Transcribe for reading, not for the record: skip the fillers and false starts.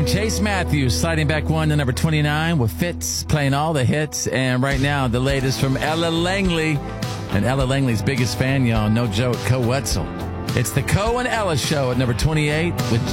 Chase Matthews sliding back one to number 29 with Fitz playing all the hits. And right now, the latest from Ella Langley. And Ella Langley's biggest fan, y'all. No joke, Co Wetzel. It's the Co and Ella Show at number 28 with